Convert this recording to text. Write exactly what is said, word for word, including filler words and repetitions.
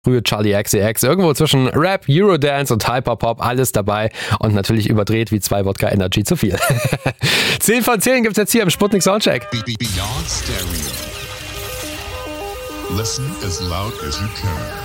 frühe Charlie X C X, irgendwo zwischen Rap, Eurodance und Hyperpop, alles dabei und natürlich überdreht wie zwei Wodka Energy zu viel. zehn von zehn gibt's jetzt hier im Sputnik Soundcheck. Beyond Stereo. Listen as loud as you can.